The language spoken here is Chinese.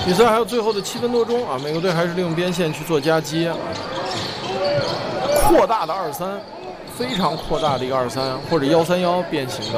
比赛还有最后的7分多钟啊，美国队还是利用边线去做夹击，扩大的2-3，非常扩大的一个2-3或者1-3-1变形的。